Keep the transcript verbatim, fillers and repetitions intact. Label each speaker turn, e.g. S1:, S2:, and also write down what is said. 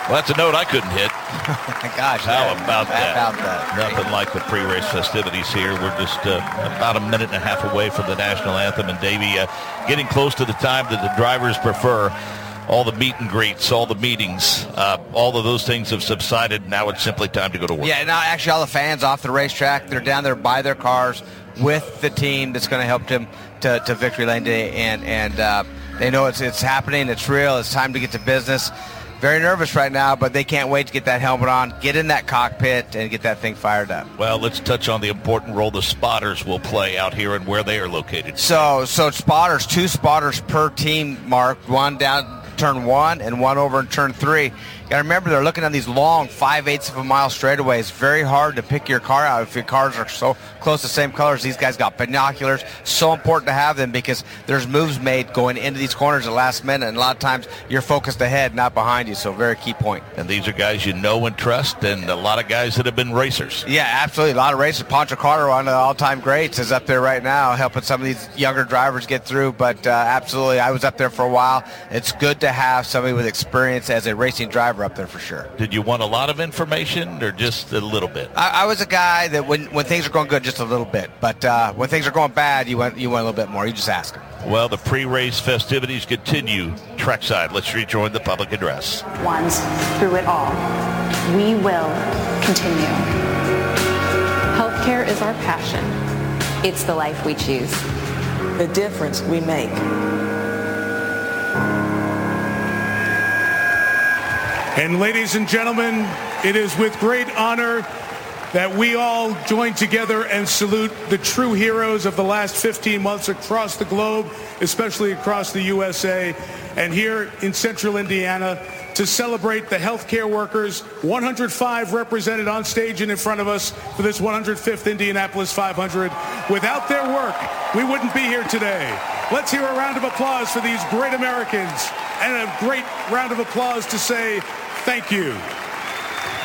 S1: Well, that's a note I couldn't hit.
S2: Oh my gosh.
S1: How about that?
S2: About that?
S1: Nothing like the pre-race festivities here. We're just uh, about a minute and a half away from the national anthem, and Davey, uh, getting close to the time that the drivers prefer. All the meet and greets, all the meetings, uh, all of those things have subsided. Now it's simply time to go to work.
S2: Yeah, now actually all the fans off the racetrack, they're down there by their cars with the team that's going to help them to, to victory lane day, and and uh, they know it's it's happening, it's real, it's time to get to business. Very nervous right now, but they can't wait to get that helmet on, get in that cockpit, and get that thing fired up.
S1: Well, let's touch on the important role the spotters will play out here and where they are located.
S2: So, so spotters, two spotters per team, Mark, one down turn one and one over in turn three. You got to remember, they're looking at these long five-eighths of a mile straightaways. Very hard to pick your car out if your cars are so close to the same colors. These guys got binoculars. So important to have them because there's moves made going into these corners at the last minute, and a lot of times you're focused ahead, not behind you. So very key point.
S1: And these are guys you know and trust, and a lot of guys that have been racers.
S2: Yeah, absolutely. A lot of racers. Poncho Carter, one of the all-time greats, is up there right now helping some of these younger drivers get through. But uh, absolutely, I was up there for a while. It's good to have somebody with experience as a racing driver up there for sure.
S1: Did you want a lot of information or just a little bit?
S2: I, I was a guy that when, when things are going good, just a little bit. But uh, when things are going bad, you want you want a little bit more. You just ask them.
S1: Well, the pre-race festivities continue trackside. Let's rejoin the public address.
S3: Ones through it all. We will continue.
S4: Healthcare is our passion.
S5: It's the life we choose.
S6: The difference we make.
S7: And ladies and gentlemen, it is with great honor that we all join together and salute the true heroes of the last fifteen months across the globe, especially across the U S A, and here in central Indiana to celebrate the healthcare workers, one hundred five represented on stage and in front of us for this one hundred fifth Indianapolis five hundred. Without their work, we wouldn't be here today. Let's hear a round of applause for these great Americans, and a great round of applause to say thank you.